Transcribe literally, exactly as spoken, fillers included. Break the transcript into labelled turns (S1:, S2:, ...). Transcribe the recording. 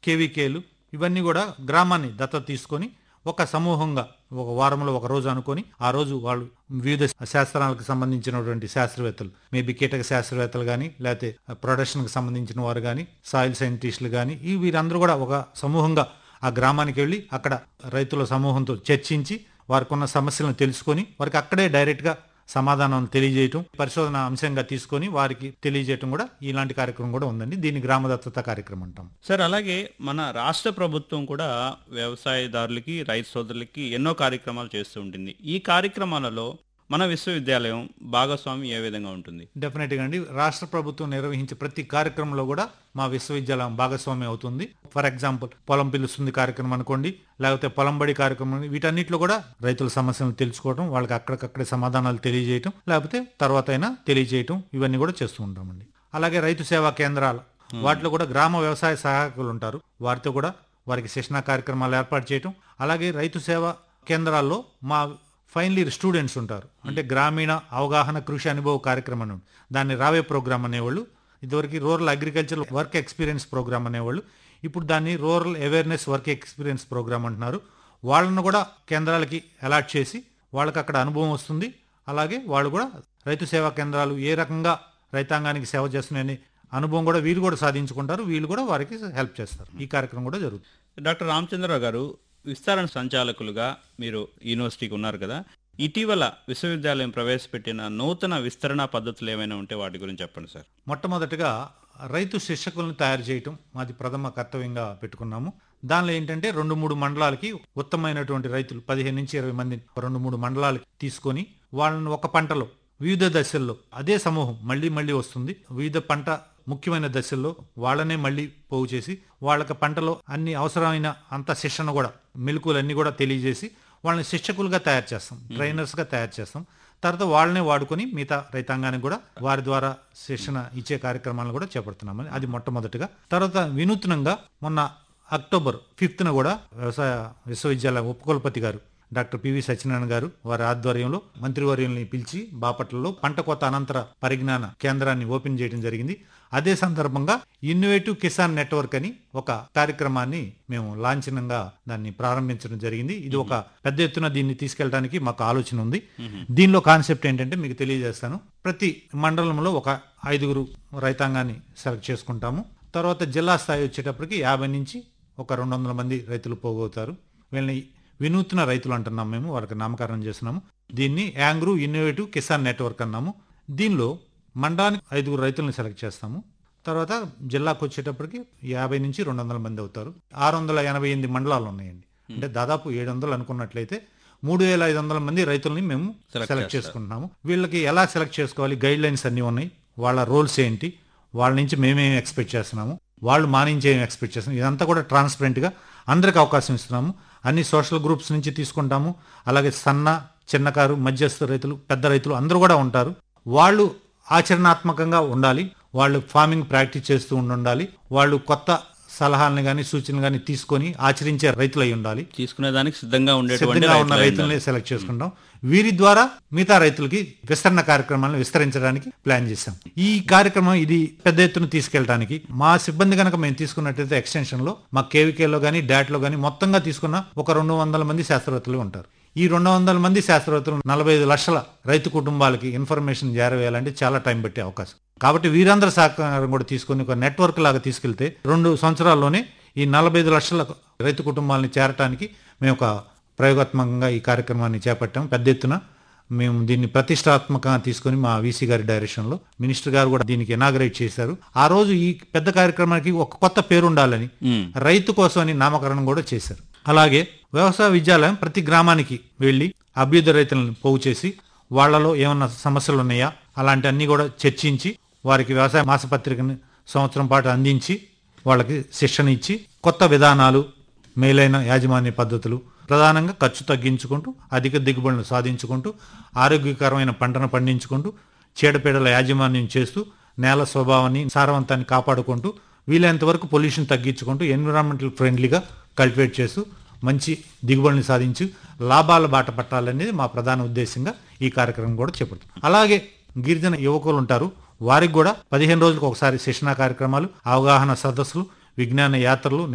S1: కేవీకేలు ఇవన్నీ కూడా గ్రామాన్ని దత్తత తీసుకొని ఒక సమూహంగా ఒక వారంలో ఒక రోజు అనుకొని ఆ రోజు వాళ్ళు వివిధ శాస్త్రాలకు సంబంధించినటువంటి శాస్త్రవేత్తలు మేబీ కీటక శాస్త్రవేత్తలు కానీ లేకపోతే ప్రొడక్షన్కి సంబంధించిన వారు కానీ సాయిల్ సైంటిస్టులు కానీ ఈ వీరందరూ కూడా ఒక సమూహంగా ఆ గ్రామానికి వెళ్ళి అక్కడ రైతుల సమూహంతో చర్చించి వారికి ఉన్న సమస్యలను తెలుసుకొని వారికి అక్కడే డైరెక్ట్గా సమాధానం తెలియజేయటం పరిశోధన అంశంగా తీసుకొని వారికి తెలియజేయటం కూడా ఇలాంటి కార్యక్రమం కూడా ఉందండి. దీన్ని గ్రామ దత్తత కార్యక్రమం అంటాం.
S2: సార్ అలాగే మన రాష్ట్ర ప్రభుత్వం కూడా వ్యవసాయదారులకి రైతు సోదరులకి ఎన్నో కార్యక్రమాలు చేస్తూ ఉంటుంది. ఈ కార్యక్రమాలలో మన విశ్వవిద్యాలయం భాగస్వామి ఏ విధంగా ఉంటుంది?
S1: డెఫినెట్గా అండి, రాష్ట్ర ప్రభుత్వం నిర్వహించే ప్రతి కార్యక్రమంలో కూడా మా విశ్వవిద్యాలయం భాగస్వామి అవుతుంది. ఫర్ ఎగ్జాంపుల్ పొలం పిలుస్తుంది కార్యక్రమం అనుకోండి, లేకపోతే పొలం బడి కార్యక్రమం, వీటన్నిటిలో కూడా రైతుల సమస్యలను తెలుసుకోవడం, వాళ్ళకి అక్కడికక్కడే సమాధానాలు తెలియజేయటం, లేకపోతే తర్వాత అయినా తెలియజేయటం, ఇవన్నీ కూడా చేస్తూ ఉంటామండి. అలాగే రైతు సేవా కేంద్రాలు, వాటిలో కూడా గ్రామ వ్యవసాయ సహాయకులు ఉంటారు, వారితో కూడా వారికి శిక్షణ కార్యక్రమాలు ఏర్పాటు చేయటం. అలాగే రైతు సేవా కేంద్రాల్లో మా ఫైనల్ ఇయర్ స్టూడెంట్స్ ఉంటారు, అంటే గ్రామీణ అవగాహన కృషి అనుభవ కార్యక్రమం, దాన్ని రావే ప్రోగ్రామ్ అనేవాళ్ళు. ఇదివరకు rural agriculture work experience programme అనేవాళ్ళు, ఇప్పుడు దాన్ని rural awareness work experience programme అంటున్నారు. వాళ్ళను కూడా కేంద్రాలకి అలాట్ చేసి వాళ్ళకి అక్కడ అనుభవం వస్తుంది. అలాగే వాళ్ళు కూడా రైతు సేవా కేంద్రాలు ఏ రకంగా రైతాంగానికి సేవ చేస్తున్నాయని అనుభవం కూడా వీళ్ళు కూడా సాధించుకుంటారు, వీళ్ళు కూడా వారికి హెల్ప్ చేస్తారు. ఈ కార్యక్రమం కూడా జరుగుతుంది.
S2: డాక్టర్ రామచంద్రరావు గారు, విస్తరణ సంచాలకులుగా మీరు యూనివర్సిటీకి ఉన్నారు కదా, ఇటీవల విశ్వవిద్యాలయం ప్రవేశపెట్టిన నూతన విస్తరణ పద్ధతులు ఏమైనా ఉంటే వాటి గురించి చెప్పండి సార్.
S1: మొట్టమొదటిగా రైతు శిక్షకులను తయారు చేయటం మాది ప్రథమ కర్తవ్యంగా పెట్టుకున్నాము. దానిలో ఏంటంటే రెండు మూడు మండలాలకి ఉత్తమమైనటువంటి రైతులు పదిహేను నుంచి ఇరవై మంది రెండు మూడు మండలాలకి తీసుకొని వాళ్ళని ఒక పంటలో వివిధ దశల్లో అదే సమూహం మళ్ళీ మళ్ళీ వస్తుంది. వివిధ పంట ముఖ్యమైన దశల్లో వాళ్ళనే మళ్ళీ పోగు చేసి వాళ్ళకి పంటలో అన్ని అవసరమైన అంత శిక్షణ కూడా మెలకువలన్నీ కూడా తెలియజేసి వాళ్ళని శిక్షకులుగా తయారు చేస్తాం, ట్రైనర్స్గా తయారు చేస్తాం. తర్వాత వాళ్ళనే వాడుకొని మిగతా రైతాంగానికి కూడా వారి ద్వారా శిక్షణ ఇచ్చే కార్యక్రమాలను కూడా చేపడుతున్నామని అది మొట్టమొదటిగా. తర్వాత వినూత్నంగా మొన్న అక్టోబర్ ఫిఫ్త్న కూడా వ్యవసాయ విశ్వవిద్యాలయ ఉపకులపతి గారు డాక్టర్ పివి సత్యనారాయణ గారు వారి ఆధ్వర్యంలో మంత్రివర్యుల్ని పిలిచి బాపట్లలో పంట కోత అనంతర పరిజ్ఞాన కేంద్రాన్ని ఓపెన్ చేయడం జరిగింది. అదే సందర్భంగా ఇన్నోవేటివ్ కిసాన్ నెట్వర్క్ అని ఒక కార్యక్రమాన్ని మేము లాంఛనంగా దాన్ని ప్రారంభించడం జరిగింది. ఇది ఒక పెద్ద ఎత్తున దీన్ని తీసుకెళ్ళడానికి మాకు ఆలోచన ఉంది. దీనిలో కాన్సెప్ట్ ఏంటంటే మీకు తెలియజేస్తాను. ప్రతి మండలంలో ఒక ఐదుగురు రైతాంగాన్ని సెలెక్ట్ చేసుకుంటాము. తర్వాత జిల్లా స్థాయి వచ్చేటప్పటికి యాభై నుంచి ఒక రెండు వందల మంది రైతులు పోగవుతారు. వీళ్ళని వినూత్న రైతులు అంటున్నాం, మేము వారికి నామకరణం చేస్తున్నాము. దీన్ని యాంగ్రూ ఇన్నోవేటివ్ కిసాన్ నెట్వర్క్ అన్నాము. దీనిలో మండలానికి ఐదుగురు రైతులను సెలెక్ట్ చేస్తాము. తర్వాత జిల్లాకు వచ్చేటప్పటికి యాభై నుంచి రెండు వందల మంది అవుతారు. ఆరు వందల ఎనభై ఎనిమిది మండలాలు ఉన్నాయండి. అంటే దాదాపు ఏడు వందలు అనుకున్నట్లయితే మూడు వేల ఐదు వందల మంది రైతుల్ని మేము సెలెక్ట్ చేసుకుంటున్నాము. వీళ్ళకి ఎలా సెలెక్ట్ చేసుకోవాలి, గైడ్ లైన్స్ అన్నీ ఉన్నాయి. వాళ్ళ రోల్స్ ఏంటి, వాళ్ళ నుంచి మేమేం ఎక్స్పెక్ట్ చేస్తున్నాము, వాళ్ళు మా నుంచి ఏం ఎక్స్పెక్ట్ చేస్తున్నాము, ఇదంతా కూడా ట్రాన్స్పరెంట్గా అందరికి అవకాశం ఇస్తున్నాము. అన్ని సోషల్ గ్రూప్స్ నుంచి తీసుకుంటాము. అలాగే సన్న చిన్నకారు మధ్యస్థ రైతులు పెద్ద రైతులు అందరూ కూడా ఉంటారు. వాళ్ళు ఆచరణాత్మకంగా ఉండాలి, వాళ్ళు ఫార్మింగ్ ప్రాక్టీస్ చేస్తూ ఉండాలి, వాళ్ళు కొత్త సలహాలను కానీ సూచనలు కానీ తీసుకొని ఆచరించే రైతులు అయి ఉండాలి.
S2: తీసుకునే దానికి సిద్ధంగా
S1: సిద్ధంగా ఉన్న రైతులని సెలెక్ట్ చేసుకుంటాం. వీరి ద్వారా మిగతా రైతులకి విస్తరణ కార్యక్రమాలను విస్తరించడానికి ప్లాన్ చేశాం. ఈ కార్యక్రమం ఇది పెద్ద ఎత్తున తీసుకెళ్ళడానికి మా సిబ్బంది కనుక మేము తీసుకున్నట్లయితే ఎక్స్టెన్షన్ లో మా కేవీకేలో కానీ డాట్ లో కానీ మొత్తంగా తీసుకున్న ఒక రెండు వందల మంది శాస్త్రవేత్తలు ఉంటారు. ఈ రెండు వందల మంది శాస్త్రవేత్తలు నలభై ఐదు లక్షల రైతు కుటుంబాలకి ఇన్ఫర్మేషన్ చేరవేయాలంటే చాలా టైం పట్టే అవకాశం. కాబట్టి వీరందరి సహకారం కూడా తీసుకొని ఒక నెట్వర్క్ లాగా తీసుకెళ్తే రెండు సంవత్సరాల్లోనే ఈ నలభై ఐదు లక్షల రైతు కుటుంబాలని చేరటానికి మేము ఒక ప్రయోగాత్మకంగా ఈ కార్యక్రమాన్ని చేపట్టాం. పెద్ద ఎత్తున మేము దీన్ని ప్రతిష్టాత్మకంగా తీసుకొని మా వీసీ గారి డైరెక్షన్ లో మినిస్టర్ గారు కూడా దీనికి ఇనాగరేట్ చేశారు. ఆ రోజు ఈ పెద్ద కార్యక్రమానికి ఒక కొత్త పేరు ఉండాలని రైతు కోసం అని నామకరణం కూడా చేశారు. అలాగే వ్యవసాయ విద్యాలయం ప్రతి గ్రామానికి వెళ్లి అభ్యుదయ రైతులను పోగు చేసి వాళ్లలో ఏమన్నా సమస్యలు ఉన్నాయా అలాంటి అన్ని కూడా చర్చించి వారికి వ్యవసాయ మాసపత్రికని సంవత్సరం పాటు అందించి వాళ్ళకి శిక్షణ ఇచ్చి కొత్త విధానాలు మేలైన యాజమాన్య పద్ధతులు ప్రధానంగా ఖర్చు తగ్గించుకుంటూ అధిక దిగుబడులను సాధించుకుంటూ ఆరోగ్యకరమైన పంటను పండించుకుంటూ చీడపీడల యాజమాన్యం చేస్తూ నేల స్వభావాన్ని సారవంతాన్ని కాపాడుకుంటూ వీలైనంత వరకు పొల్యూషన్ తగ్గించుకుంటూ ఎన్విరాన్మెంటల్ ఫ్రెండ్లీగా కల్టివేట్ చేస్తూ మంచి దిగుబడిని సాధించి లాభాల బాట పట్టాలనేది మా ప్రధాన ఉద్దేశంగా ఈ కార్యక్రమం కూడా చేపడుతుంది. అలాగే గిరిజన యువకులు ఉంటారు, వారికి కూడా పదిహేను రోజులకు ఒకసారి శిక్షణా కార్యక్రమాలు, అవగాహన సదస్సులు, విజ్ఞాన యాత్రలు